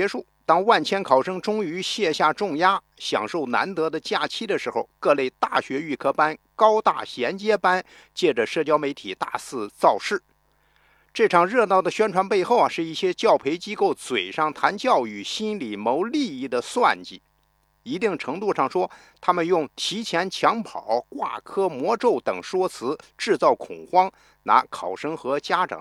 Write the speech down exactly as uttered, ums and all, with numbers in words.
结束，当万千考生终于卸下重压，享受难得的假期的时候，各类大学预科班、高大衔接班借着社交媒体大肆造势。这场热闹的宣传背后啊，是一些教培机构嘴上谈教育，心里谋利益的算计。一定程度上说，他们用提前抢跑、挂科魔咒等说辞制造恐慌，拿考生和家长